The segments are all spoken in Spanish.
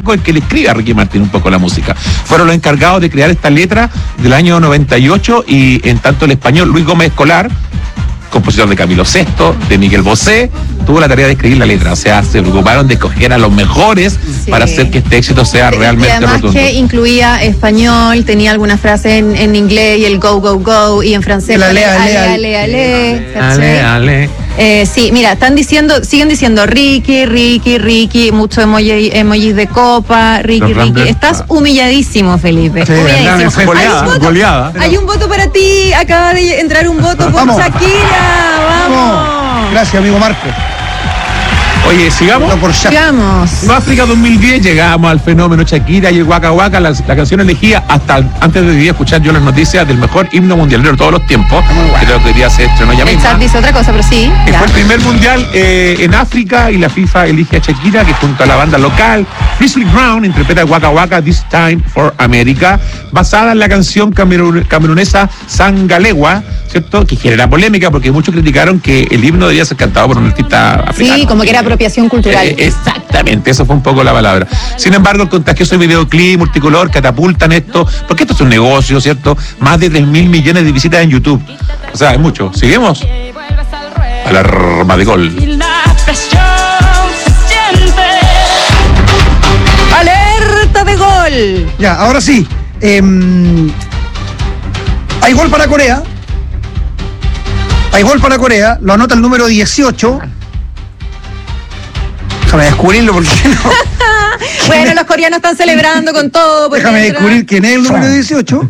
Paco, el que le escribe a Ricky Martin un poco la música. Fueron los encargados de crear esta letra del año 98 y en tanto el español Luis Gómez Escolar, compositor de Camilo VI, de Miguel Bosé, tuvo la tarea de escribir la letra. O sea, se preocuparon de escoger a los mejores para hacer que este éxito sea realmente y además rotundo. Que incluía español, tenía algunas frases en inglés y el go, go, go, y en francés ale. Sí, mira, siguen diciendo Ricky, muchos emojis de copa, Ricky. Estás humilladísimo, Felipe. Sí, humilladísimo. Goleada. Hay un voto para ti, acaba de entrar un voto por Shakira. Vamos. Gracias, amigo Marco. Oye, sigamos. Sigamos. África 2010 llegamos al fenómeno Shakira y el Waka Waka, la canción elegida hasta antes de escuchar yo las noticias del mejor himno mundial de todos los tiempos. Creo que hoy día se estrenó ya mismo. El chat dice otra cosa, pero sí. Fue el primer mundial en África y la FIFA elige a Shakira, que junto a la banda local Grizzly Ground interpreta Waka Waka This Time for America, basada en la canción camerunesa Sangalewa, ¿cierto? Que genera polémica porque muchos criticaron que el himno debía ser cantado por un artista africano. Sí, como que era apropiación cultural. Exactamente, eso fue un poco la palabra. Sin embargo, el contagioso videoclip multicolor catapultan esto, porque esto es un negocio, ¿cierto? Más de 3.000 millones de visitas en YouTube. O sea, es mucho. ¿Seguimos? Alarma de gol. ¡Alerta de gol! Ya, ahora sí. Hay gol para Corea. Lo anota el número 18. Déjame descubrirlo porque no. Bueno, los coreanos están celebrando con todo. Déjame descubrir quién es el número 18.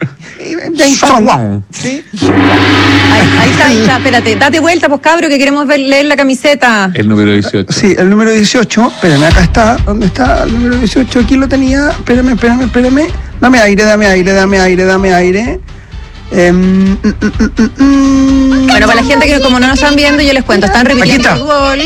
¿Sí? Ahí está, espérate, date vuelta, pues cabro, que queremos leer la camiseta. El número 18. Sí, el número 18, espérame, acá está. ¿Dónde está el número 18? Aquí lo tenía. Espérame. Dame aire. Bueno, para la gente que como no nos están viendo, yo les cuento, están repitiendo el gol.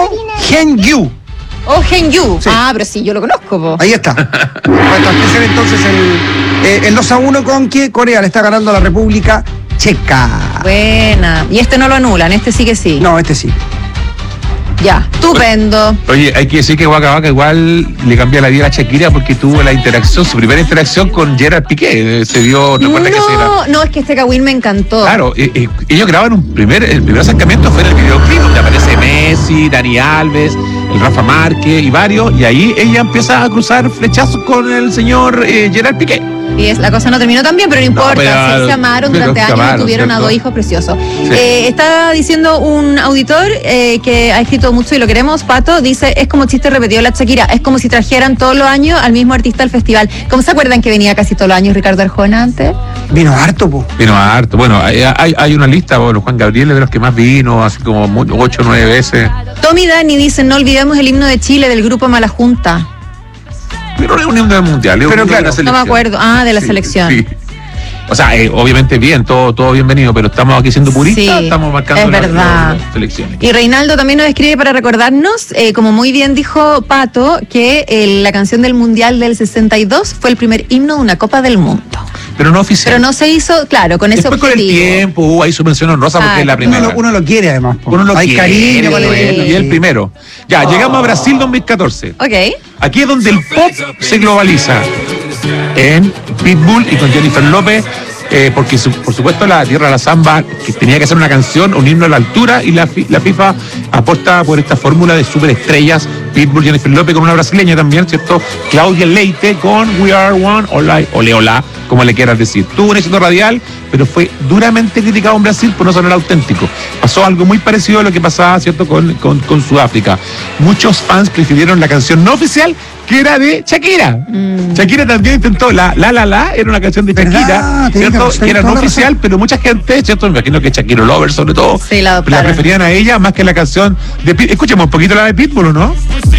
Oh Hen-yu. Sí. Ah, pero sí, yo lo conozco, po. Ahí está. Este es entonces el 2-1 con que Corea le está ganando a la República Checa. Buena. Y este no lo anulan, este sí que sí. No, este sí. Ya, estupendo. Oye, hay que decir que Waka Waka igual le cambia la vida a Shakira porque tuvo su primera interacción con Gerard Piqué. Se dio, recuerda que No, es que este Kawin me encantó. Claro, ellos grabaron el primer acercamiento fue en el videoclip donde aparece Messi, Dani Alves, el Rafa Márquez y varios, y ahí ella empieza a cruzar flechazos con el señor Gerard Piqué. Y la cosa no terminó tan bien, pero no importa, sí se amaron durante años y tuvieron a dos hijos preciosos. Sí. Está diciendo un auditor que ha escrito mucho y lo queremos, Pato, dice, es como chiste repetido la Shakira, es como si trajeran todos los años al mismo artista al festival. ¿Cómo se acuerdan que venía casi todos los años Ricardo Arjona antes? Vino harto, po. Bueno, hay una lista, bueno, Juan Gabriel es de los que más vino, así como 8 o 9 veces. Tommy Dani dice, no olvidemos el himno de Chile del grupo Mala Junta. Pero es un himno del mundial, pero claro, no me acuerdo. De la selección. Sí. O sea, obviamente bien, todo bienvenido, pero estamos aquí siendo puristas, estamos marcando las selecciones. Y Reinaldo también nos escribe para recordarnos, como muy bien dijo Pato, que la canción del Mundial del 62 fue el primer himno de una Copa del Mundo. Pero no oficial. Pero no se hizo, claro, con ese objetivo. Después con el tiempo hubo ahí su mención honrosa porque es la primera. Uno lo quiere además. Hay cariño con y el primero. Ya, llegamos a Brasil 2014. Ok. Aquí es donde el pop se globaliza. En Pitbull y con Jennifer López, porque por supuesto la Tierra de la Samba, que tenía que ser una canción, un himno a la altura, y la FIFA apuesta por esta fórmula de superestrellas, Pitbull, Jennifer López, con una brasileña también, ¿cierto? Claudia Leite con We Are One, ole, hola, como le quieras decir. Tuvo un éxito radial, pero fue duramente criticado en Brasil por no sonar auténtico. Pasó algo muy parecido a lo que pasaba, ¿cierto?, con Sudáfrica. Muchos fans prefirieron la canción no oficial, que era de Shakira. Shakira también intentó era una canción de Shakira, ¿cierto? Que era no oficial, pero mucha gente, ¿cierto? Me imagino que Shakira Lover sobre todo, sí, la preferían a ella más que la canción de Pitbull. Escuchemos un poquito la de Pitbull, ¿no?